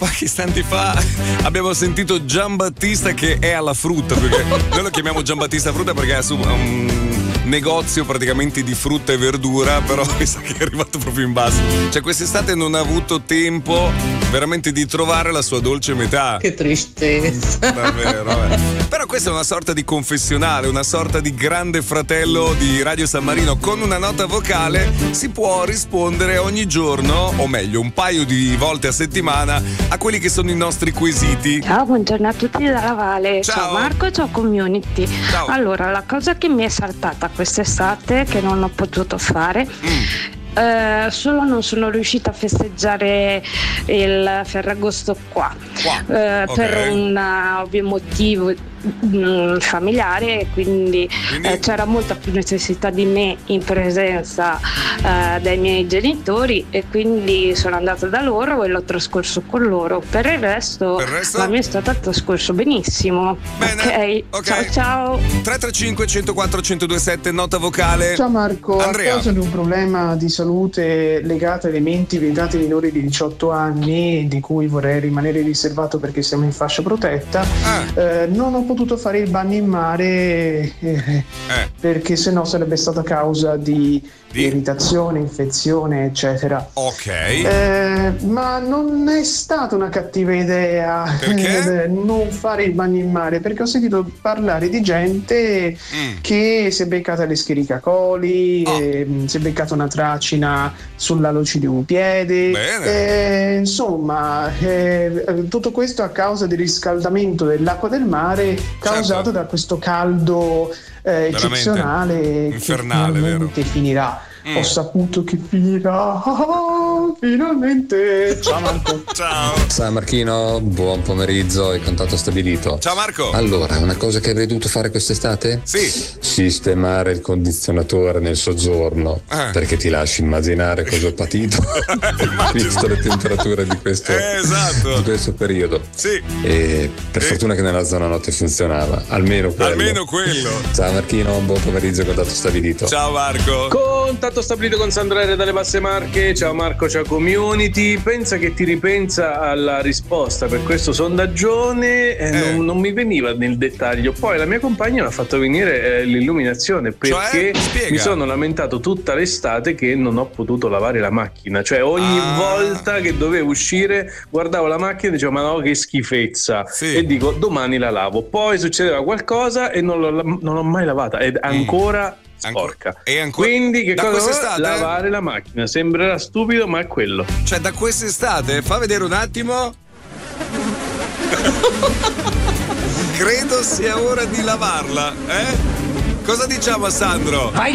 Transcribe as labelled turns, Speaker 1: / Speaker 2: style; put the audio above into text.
Speaker 1: pochi istanti fa abbiamo sentito Giambattista che è alla frutta, perché noi lo chiamiamo Giambattista Frutta perché è su un negozio praticamente di frutta e verdura, però mi sa che è arrivato proprio in basso. Cioè quest'estate non ha avuto tempo veramente di trovare la sua dolce metà.
Speaker 2: Che tristezza.
Speaker 1: Davvero, Però questa è una sorta di confessionale, una sorta di grande fratello di Radio San Marino. Con una nota vocale si può rispondere ogni giorno, o meglio un paio di volte a settimana, a quelli che sono i nostri quesiti.
Speaker 3: Ciao, buongiorno a tutti dalla Vale. Ciao Marco, ciao community.
Speaker 1: Ciao.
Speaker 3: Allora, la cosa che mi è saltata quest'estate che non ho potuto fare, solo non sono riuscita a festeggiare il Ferragosto qua.
Speaker 1: Okay.
Speaker 3: Per un ovvio motivo familiare, quindi c'era molta più necessità di me in presenza dei miei genitori, e quindi sono andata da loro e l'ho trascorso con loro. Per il resto la mia è stata trascorso benissimo.
Speaker 1: Bene.
Speaker 3: Ok, ciao.
Speaker 1: 335 104 1027, nota vocale.
Speaker 4: Ciao Marco,
Speaker 1: Andrea.
Speaker 4: a causa di un problema di salute legato a elementi vietati ai minori di 18 anni, di cui vorrei rimanere riservato perché siamo in fascia protetta, non ho potuto fare il bagno in mare perché sennò sarebbe stata causa di irritazione, infezione, eccetera.
Speaker 1: Ok.
Speaker 4: Ma non è stata una cattiva idea non fare il bagno in mare, perché ho sentito parlare di gente che si è beccata l'Escherichia coli, si è beccata una tracina sull'alluce di un piede. Insomma, tutto questo a causa del riscaldamento dell'acqua del mare causato da questo caldo eccezionale,
Speaker 1: infernale,
Speaker 4: che finalmente finirà. Ho saputo che finirà. Finalmente. Ciao Marco.
Speaker 1: Ciao.
Speaker 5: Ciao Marchino, buon pomeriggio e contatto stabilito.
Speaker 1: Ciao Marco.
Speaker 5: Allora, una cosa che avrei dovuto fare quest'estate?
Speaker 1: Sì.
Speaker 5: Sistemare il condizionatore nel soggiorno, perché ti lasci immaginare cosa ho patito visto le temperature di questo, di questo periodo.
Speaker 1: Sì.
Speaker 5: E per fortuna che nella zona notte funzionava, almeno quello. Ciao Marchino, buon pomeriggio, contatto stabilito.
Speaker 1: Ciao Marco.
Speaker 6: Contatto stabilito con Sandro R dalle Basse Marche. Ciao Marco, ciao community. Pensa che ti ripensa alla risposta per questo sondaggione, non mi veniva nel dettaglio. Poi la mia compagna mi ha fatto venire l'illuminazione, perché mi sono lamentato tutta l'estate che non ho potuto lavare la macchina. Cioè ogni volta che dovevo uscire guardavo la macchina e dicevo ma no, che schifezza, e dico domani la lavo. Poi succedeva qualcosa e non l'ho mai lavata ed ancora sporca. Quindi che cosa? Lavare la macchina. Sembrerà stupido, ma è quello.
Speaker 1: Cioè da quest'estate, fa vedere un attimo. Credo sia ora di lavarla, Cosa diciamo a Sandro?